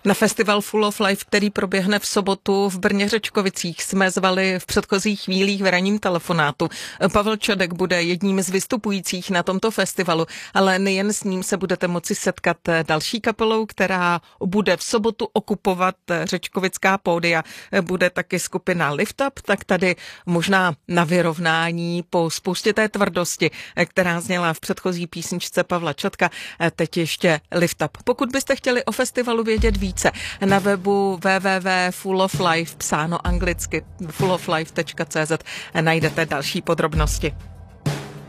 Na festival Full of Life, který proběhne v sobotu v Brně-Řečkovicích, jsme zvali v předchozích chvílích v ranním telefonátu. Pavel Čadek bude jedním z vystupujících na tomto festivalu, ale nejen s ním se budete moci setkat další kapelou, která bude v sobotu okupovat řečkovická pódia. Bude taky skupina Lift Up, tak tady možná na vyrovnání po spoustě té tvrdosti, která zněla v předchozí písničce Pavla Čadka, teď ještě Lift Up. Pokud byste chtěli o festivalu vědět více, na webu www.fulloflife, psáno anglicky, fulloflife.cz, najdete další podrobnosti.